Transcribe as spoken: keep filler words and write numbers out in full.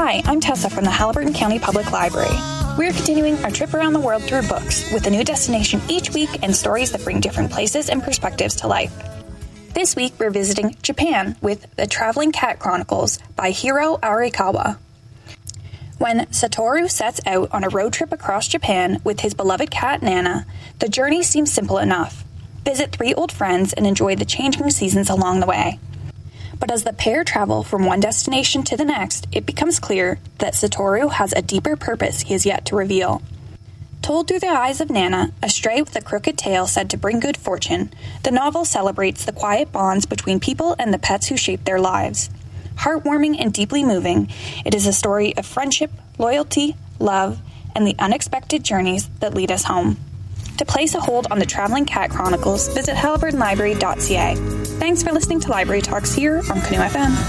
Hi, I'm Tessa from the Haliburton County Public Library. We're continuing our trip around the world through books, with a new destination each week and stories that bring different places and perspectives to life. This week, we're visiting Japan with The Traveling Cat Chronicles by Hiro Arikawa. When Satoru sets out on a road trip across Japan with his beloved cat Nana, the journey seems simple enough. Visit three old friends and enjoy the changing seasons along the way. But as the pair travel from one destination to the next, it becomes clear that Satoru has a deeper purpose he has yet to reveal. Told through the eyes of Nana, a stray with a crooked tail said to bring good fortune, the novel celebrates the quiet bonds between people and the pets who shape their lives. Heartwarming and deeply moving, it is a story of friendship, loyalty, love, and the unexpected journeys that lead us home. To place a hold on the Traveling Cat Chronicles, visit haliburton library dot c a. Thanks for listening to Library Talks here on Canoe F M.